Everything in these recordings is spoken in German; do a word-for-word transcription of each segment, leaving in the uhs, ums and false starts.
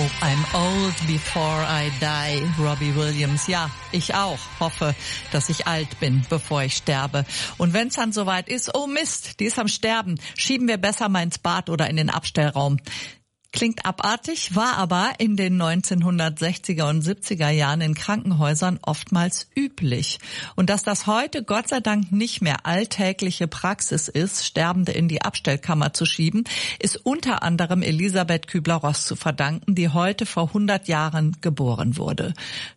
Hope I'm old before I die, Robbie Williams. Ja, ich auch hoffe, dass ich alt bin, bevor ich sterbe. Und wenn es dann soweit ist, oh Mist, die ist am Sterben, schieben wir besser mal ins Bad oder in den Abstellraum. Klingt abartig, war aber in den neunzehnhundertsechziger und siebziger Jahren in Krankenhäusern oftmals üblich. Und dass das heute Gott sei Dank nicht mehr alltägliche Praxis ist, Sterbende in die Abstellkammer zu schieben, ist unter anderem Elisabeth Kübler-Ross zu verdanken, die heute vor hundert Jahren geboren wurde.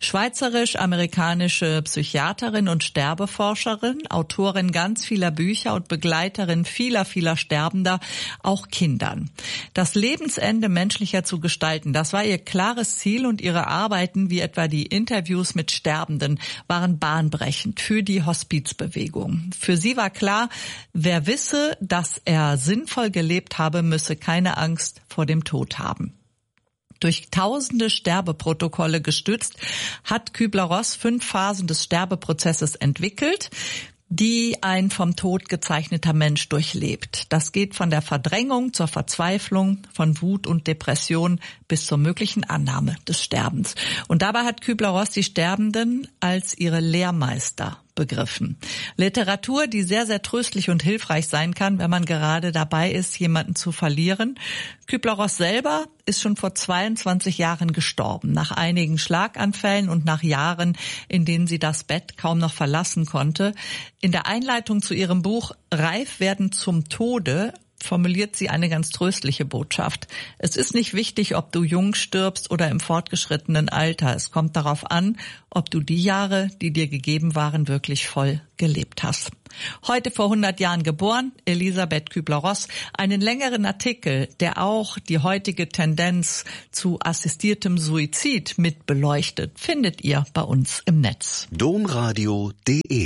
Schweizerisch-amerikanische Psychiaterin und Sterbeforscherin, Autorin ganz vieler Bücher und Begleiterin vieler, vieler Sterbender, auch Kindern. Das Lebensende menschlicher zu gestalten. Das war ihr klares Ziel und ihre Arbeiten, wie etwa die Interviews mit Sterbenden, waren bahnbrechend für die Hospizbewegung. Für sie war klar, wer wisse, dass er sinnvoll gelebt habe, müsse keine Angst vor dem Tod haben. Durch tausende Sterbeprotokolle gestützt, hat Kübler-Ross fünf Phasen des Sterbeprozesses entwickelt, die ein vom Tod gezeichneter Mensch durchlebt. Das geht von der Verdrängung zur Verzweiflung, von Wut und Depression bis zur möglichen Annahme des Sterbens. Und dabei hat Kübler-Ross die Sterbenden als ihre Lehrmeister begriffen. Literatur, die sehr, sehr tröstlich und hilfreich sein kann, wenn man gerade dabei ist, jemanden zu verlieren. Kübler-Ross selber ist schon vor zweiundzwanzig Jahren gestorben, nach einigen Schlaganfällen und nach Jahren, in denen sie das Bett kaum noch verlassen konnte. In der Einleitung zu ihrem Buch Reif werden zum Tode formuliert sie eine ganz tröstliche Botschaft. Es ist nicht wichtig, ob du jung stirbst oder im fortgeschrittenen Alter. Es kommt darauf an, ob du die Jahre, die dir gegeben waren, wirklich voll gelebt hast. Heute vor hundert Jahren geboren, Elisabeth Kübler-Ross. Einen längeren Artikel, der auch die heutige Tendenz zu assistiertem Suizid mit beleuchtet, findet ihr bei uns im Netz. Domradio punkt de